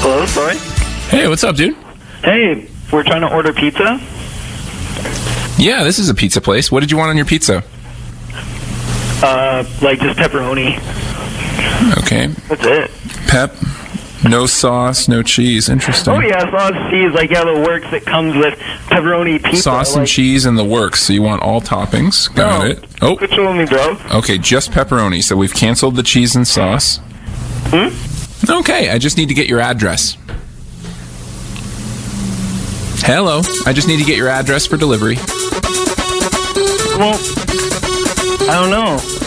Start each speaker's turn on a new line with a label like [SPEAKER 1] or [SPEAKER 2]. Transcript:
[SPEAKER 1] Hello, sorry.
[SPEAKER 2] Hey, what's up, dude?
[SPEAKER 1] Hey, we're trying to order pizza.
[SPEAKER 2] Yeah, this is a pizza place. What did you want on your pizza?
[SPEAKER 1] Like just pepperoni.
[SPEAKER 2] Okay.
[SPEAKER 1] That's it.
[SPEAKER 2] Pep, no sauce, no cheese. Interesting.
[SPEAKER 1] Oh yeah, sauce, cheese, like the works that comes with pepperoni pizza.
[SPEAKER 2] Sauce and
[SPEAKER 1] like,
[SPEAKER 2] cheese in the works. So you want all toppings. Got
[SPEAKER 1] no.
[SPEAKER 2] it. Oh,
[SPEAKER 1] Quit showing me, bro.
[SPEAKER 2] okay, just pepperoni. So we've canceled the cheese and sauce. Okay, I just need to get your address. Hello, I just need to get your address for delivery.
[SPEAKER 1] Well, I don't know.